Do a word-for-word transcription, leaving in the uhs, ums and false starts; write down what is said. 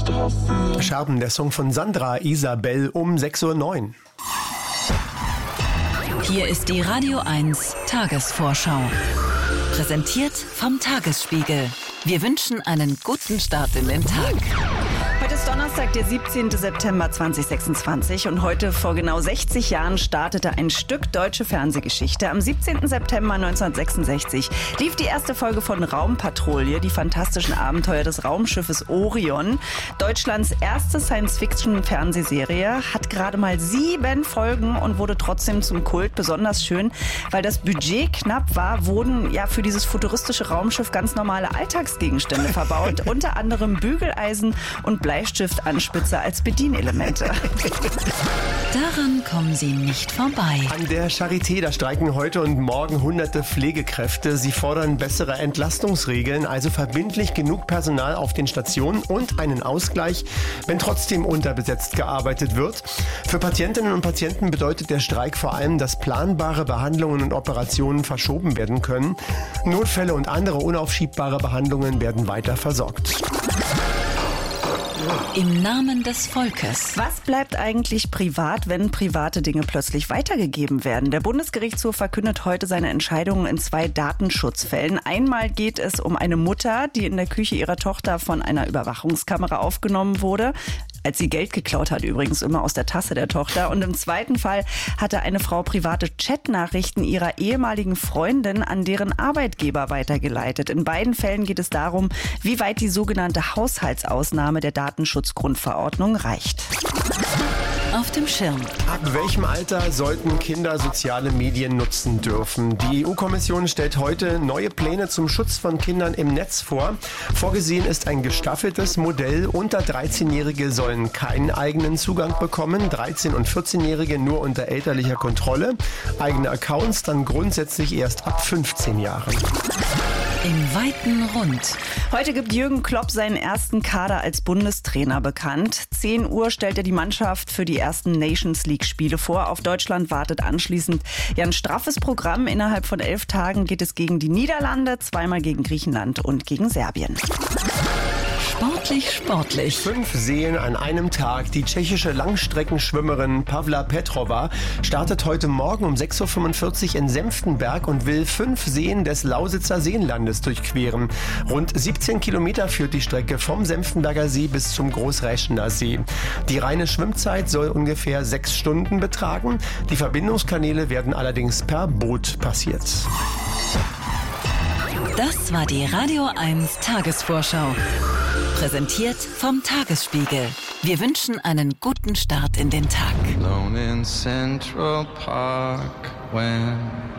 Scherben, der Song von Sandra Isabel um sechs Uhr neun. Hier ist die Radio eins Tagesvorschau. Präsentiert vom Tagesspiegel. Wir wünschen einen guten Start in den Tag. Heute ist Donnerstag, der siebzehnten September zweitausendsechsundzwanzig und heute vor genau sechzig Jahren startete ein Stück deutsche Fernsehgeschichte. Am siebzehnten September neunzehnhundertsechsundsechzig lief die erste Folge von Raumpatrouille, die fantastischen Abenteuer des Raumschiffes Orion. Deutschlands erste Science-Fiction-Fernsehserie hat gerade mal sieben Folgen und wurde trotzdem zum Kult. Besonders schön, weil das Budget knapp war, wurden ja für dieses futuristische Raumschiff ganz normale Alltagsgegenstände verbaut, unter anderem Bügeleisen und Bleistiftanspitzer als Bedienelemente. Daran kommen Sie nicht vorbei. An der Charité, da streiken heute und morgen hunderte Pflegekräfte. Sie fordern bessere Entlastungsregeln, also verbindlich genug Personal auf den Stationen und einen Ausgleich, wenn trotzdem unterbesetzt gearbeitet wird. Für Patientinnen und Patienten bedeutet der Streik vor allem, dass planbare Behandlungen und Operationen verschoben werden können. Notfälle und andere unaufschiebbare Behandlungen werden weiter versorgt. Im Namen des Volkes. Was bleibt eigentlich privat, wenn private Dinge plötzlich weitergegeben werden? Der Bundesgerichtshof verkündet heute seine Entscheidungen in zwei Datenschutzfällen. Einmal geht es um eine Mutter, die in der Küche ihrer Tochter von einer Überwachungskamera aufgenommen wurde. Als sie Geld geklaut hat, übrigens immer aus der Tasse der Tochter. Und im zweiten Fall hatte eine Frau private Chatnachrichten ihrer ehemaligen Freundin an deren Arbeitgeber weitergeleitet. In beiden Fällen geht es darum, wie weit die sogenannte Haushaltsausnahme der Datenschutzgrundverordnung reicht. Auf dem Schirm. Ab welchem Alter sollten Kinder soziale Medien nutzen dürfen? Die E U-Kommission stellt heute neue Pläne zum Schutz von Kindern im Netz vor. Vorgesehen ist ein gestaffeltes Modell. Unter dreizehnjährige sollen keinen eigenen Zugang bekommen, dreizehn- und vierzehnjährige nur unter elterlicher Kontrolle. Eigene Accounts dann grundsätzlich erst ab fünfzehn Jahren. Im weiten Rund. Heute gibt Jürgen Klopp seinen ersten Kader als Bundestrainer bekannt. zehn Uhr stellt er die Mannschaft für die ersten Nations League-Spiele vor. Auf Deutschland wartet anschließend ja ein straffes Programm. Innerhalb von elf Tagen geht es gegen die Niederlande, zweimal gegen Griechenland und gegen Serbien. Sportlich, sportlich. Fünf Seen an einem Tag. Die tschechische Langstreckenschwimmerin Pavla Petrova startet heute Morgen um sechs Uhr fünfundvierzig in Senftenberg und will fünf Seen des Lausitzer Seenlandes durchqueren. Rund siebzehn Kilometer führt die Strecke vom Senftenberger See bis zum Großräschener See. Die reine Schwimmzeit soll ungefähr sechs Stunden betragen. Die Verbindungskanäle werden allerdings per Boot passiert. Das war die Radio eins Tagesvorschau. Präsentiert vom Tagesspiegel. Wir wünschen einen guten Start in den Tag. Alone in Central Park when